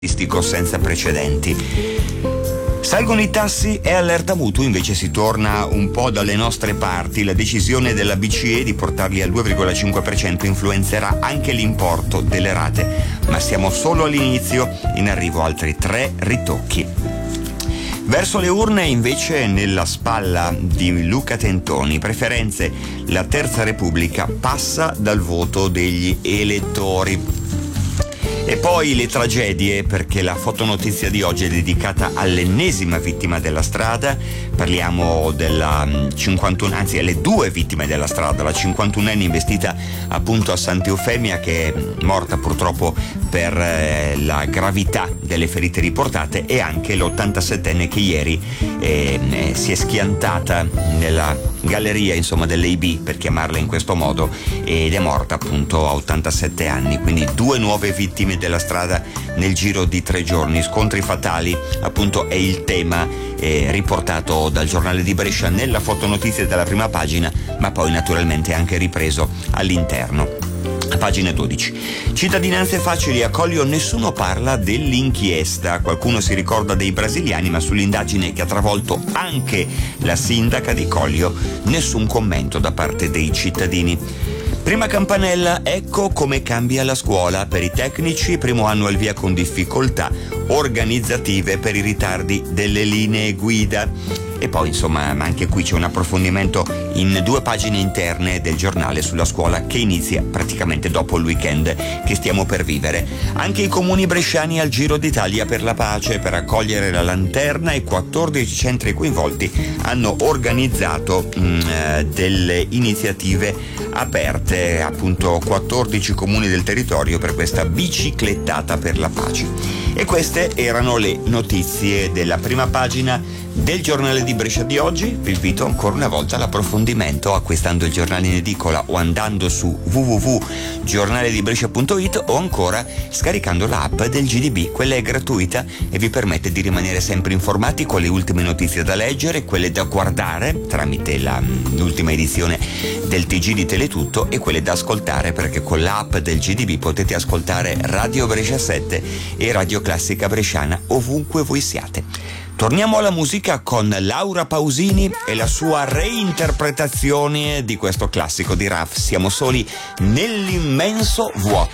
senza precedenti. Salgono i tassi e allerta mutuo, invece si torna un po' dalle nostre parti. La decisione della BCE di portarli al 2,5% influenzerà anche l'importo delle rate, ma siamo solo all'inizio, in arrivo altri 3 ritocchi. Verso le urne invece, nella spalla di Luca Tentoni, preferenze, la Terza Repubblica passa dal voto degli elettori. E poi le tragedie, perché la fotonotizia di oggi è dedicata all'ennesima vittima della strada. Parliamo della 51, anzi alle 2 vittime della strada, la 51enne investita appunto a Sant'Eufemia, che è morta purtroppo per la gravità delle ferite riportate, e anche l'87enne che ieri si è schiantata nella galleria, insomma, dell'AB, per chiamarla in questo modo, ed è morta appunto a 87 anni. Quindi 2 nuove vittime della strada nel giro di 3 giorni. Scontri fatali, appunto, è il tema riportato dal giornale di Brescia nella fotonotizia della prima pagina, ma poi naturalmente anche ripreso all'interno. Pagina 12. Cittadinanze facili a Collio, nessuno parla dell'inchiesta. Qualcuno si ricorda dei brasiliani, ma sull'indagine che ha travolto anche la sindaca di Collio nessun commento da parte dei cittadini. Prima campanella, ecco come cambia la scuola. Per i tecnici, primo anno al via con difficoltà organizzative per i ritardi delle linee guida. E poi, insomma, anche qui c'è un approfondimento in 2 pagine interne del giornale sulla scuola, che inizia praticamente dopo il weekend che stiamo per vivere. Anche i comuni bresciani al Giro d'Italia per la pace, per accogliere la lanterna. I 14 centri coinvolti hanno organizzato delle iniziative aperte, appunto 14 comuni del territorio, per questa biciclettata per la pace. E queste erano le notizie della prima pagina del giornale di Brescia di oggi. Vi invito ancora una volta all'approfondimento acquistando il giornale in edicola o andando su www.giornaledibrescia.it, o ancora scaricando l'app del GDB. Quella è gratuita e vi permette di rimanere sempre informati con le ultime notizie da leggere, quelle da guardare tramite l'ultima edizione del TG di Teletutto, e quelle da ascoltare, perché con l'app del GDB potete ascoltare Radio Brescia 7 e Radio Classica Bresciana ovunque voi siate. Torniamo alla musica con Laura Pausini e la sua reinterpretazione di questo classico di Raf, Siamo soli nell'immenso vuoto.